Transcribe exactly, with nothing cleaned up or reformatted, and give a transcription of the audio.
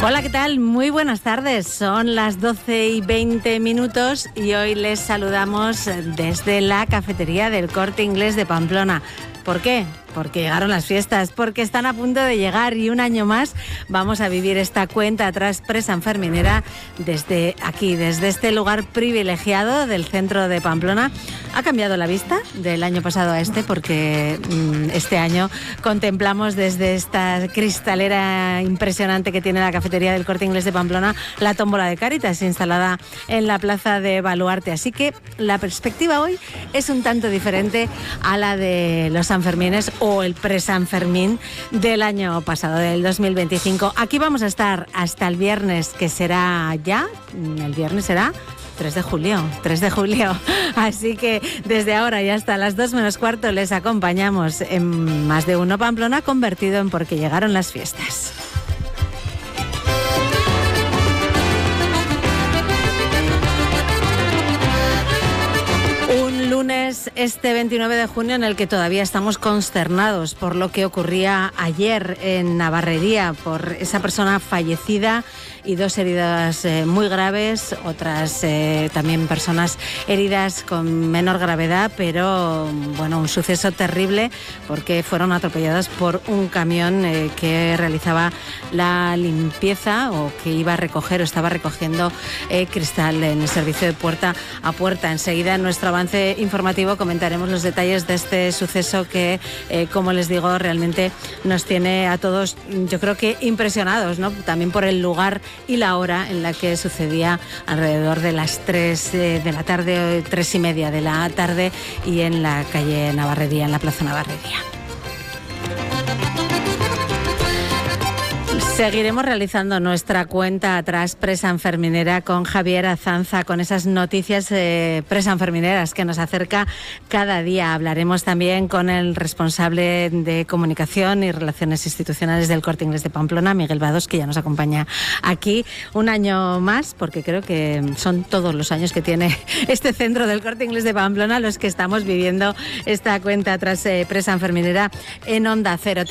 Hola, ¿qué tal? Muy buenas tardes. Son las doce y veinte minutos y hoy les saludamos desde la cafetería del Corte Inglés de Pamplona. ¿Por qué? Porque llegaron las fiestas, porque están a punto de llegar y un año más vamos a vivir esta cuenta atrás presanferminera desde aquí, desde este lugar privilegiado del centro de Pamplona. Ha cambiado la vista del año pasado a este porque mmm, este año contemplamos desde esta cristalera impresionante que tiene la cafetería del Corte Inglés de Pamplona la tómbola de Cáritas instalada en la plaza de Baluarte. Así que la perspectiva hoy es un tanto diferente a la de los Sanfermines o el pre-San Fermín del año pasado, del dos mil veinticinco. Aquí vamos a estar hasta el viernes, que será ya, el viernes será tres de julio, tres de julio. Así que desde ahora y hasta las dos menos cuarto les acompañamos en Más de Uno Pamplona, convertido en Porque llegaron las fiestas. Lunes, este veintinueve de junio, en el que todavía estamos consternados por lo que ocurría ayer en Navarrería, por esa persona fallecida y dos heridas eh, muy graves, otras eh, también personas heridas con menor gravedad, pero bueno, un suceso terrible porque fueron atropelladas por un camión eh, que realizaba la limpieza o que iba a recoger o estaba recogiendo eh, cristal en el servicio de puerta a puerta. Enseguida en nuestro avance informativo comentaremos los detalles de este suceso que, eh, como les digo, realmente nos tiene a todos, yo creo que impresionados, ¿no? También por el lugar y la hora en la que sucedía, alrededor de las tres eh, de la tarde, tres y media de la tarde, y en la calle Navarrería, en la plaza Navarrería. Seguiremos realizando nuestra cuenta atrás presanferminera con Javier Azanza, con esas noticias eh, presanfermineras que nos acerca cada día. Hablaremos también con el responsable de comunicación y relaciones institucionales del Corte Inglés de Pamplona, Miguel Vados, que ya nos acompaña aquí un año más, porque creo que son todos los años que tiene este centro del Corte Inglés de Pamplona los que estamos viviendo esta cuenta atrás eh, presanferminera en Onda Cero.